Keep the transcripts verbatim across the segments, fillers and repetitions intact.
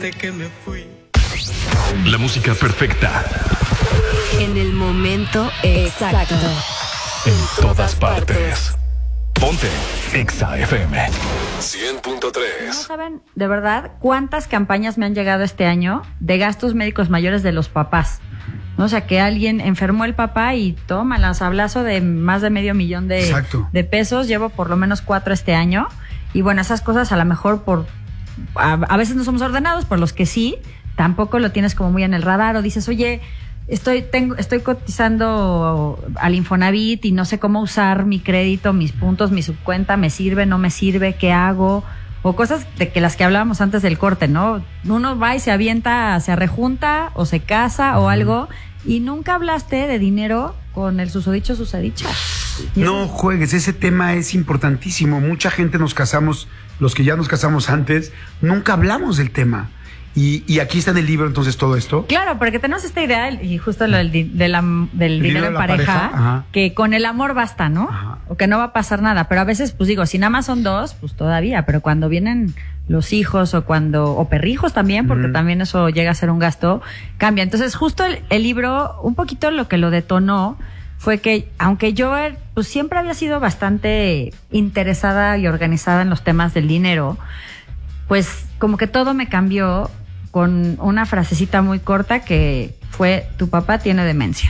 desde que me fui. La música perfecta. En el momento exacto. En todas partes. Ponte Exa F M cien punto tres. No saben, de verdad, cuántas campañas me han llegado este año de gastos médicos mayores de los papás. ¿No? O sea, que alguien enfermó el papá y toma las sablazo de más de medio millón de, de pesos. Llevo por lo menos cuatro este año. Y bueno, esas cosas a lo mejor por... A, a veces no somos ordenados, por los que sí, tampoco lo tienes como muy en el radar. O dices, oye... Estoy tengo estoy cotizando al Infonavit y no sé cómo usar mi crédito, mis puntos, mi subcuenta, me sirve, no me sirve, ¿qué hago? O cosas de que las que hablábamos antes del corte, ¿no? Uno va y se avienta, se rejunta o se casa o algo y nunca hablaste de dinero con el susodicho susodicha. No juegues, ese tema es importantísimo. Mucha gente nos casamos, los que ya nos casamos antes, nunca hablamos del tema. Y, y aquí está en el libro entonces todo esto. Claro, porque tenemos esta idea, y justo lo del, di, de la, del dinero, dinero en pareja, pareja que con el amor basta, ¿no? Ajá. O que no va a pasar nada. Pero a veces, pues digo, si nada más son dos, pues todavía. Pero cuando vienen los hijos o cuando o perrijos también, porque uh-huh. también eso llega a ser un gasto, cambia. Entonces justo el, el libro, un poquito lo que lo detonó fue que, aunque yo pues siempre había sido bastante interesada y organizada en los temas del dinero, pues como que todo me cambió con una frasecita muy corta que fue: tu papá tiene demencia.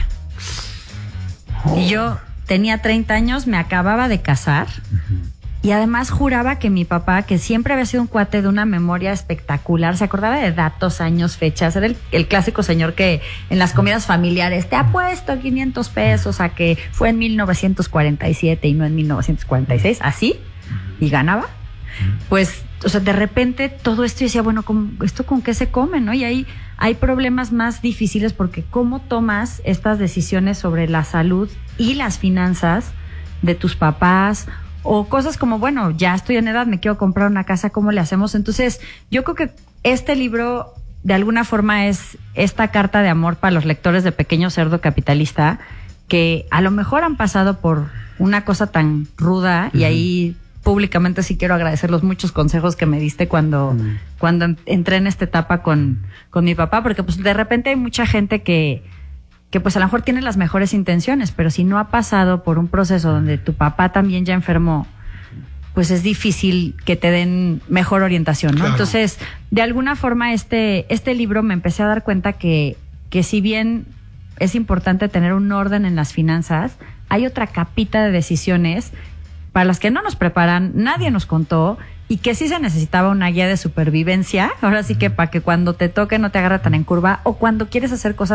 Oh. Y yo tenía treinta años, me acababa de casar, uh-huh. y además juraba que mi papá, que siempre había sido un cuate de una memoria espectacular, se acordaba de datos, años, fechas, era el, el clásico señor que en las comidas familiares te apuesto quinientos pesos a que fue en mil novecientos cuarenta y siete y no en mil novecientos cuarenta y seis, así, y ganaba. Pues, o sea, de repente todo esto y decía, bueno, ¿esto con qué se come, no? Y ahí hay problemas más difíciles porque ¿cómo tomas estas decisiones sobre la salud y las finanzas de tus papás? O cosas como, bueno, ya estoy en edad, me quiero comprar una casa, ¿cómo le hacemos? Entonces, yo creo que este libro, de alguna forma, es esta carta de amor para los lectores de Pequeño Cerdo Capitalista, que a lo mejor han pasado por una cosa tan ruda, uh-huh. y ahí... públicamente sí quiero agradecer los muchos consejos que me diste cuando, mm. cuando entré en esta etapa con, con mi papá, porque pues de repente hay mucha gente que, que pues a lo mejor tiene las mejores intenciones, pero si no ha pasado por un proceso donde tu papá también ya enfermó, pues es difícil que te den mejor orientación, ¿no? Claro. Entonces, de alguna forma este, este libro me empecé a dar cuenta que, que si bien es importante tener un orden en las finanzas, hay otra capita de decisiones para las que no nos preparan, nadie nos contó, y que sí se necesitaba una guía de supervivencia, ahora sí que para que cuando te toque no te agarre tan en curva, o cuando quieres hacer cosas